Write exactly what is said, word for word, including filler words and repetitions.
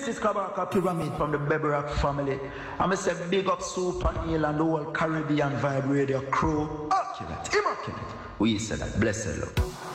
is Kabaka Pyramid from the Beberak family. I'm going to say big up Super Neil and the whole Caribbean Vibe Radio crew. Immaculate, immaculate. We say that. Blessed love.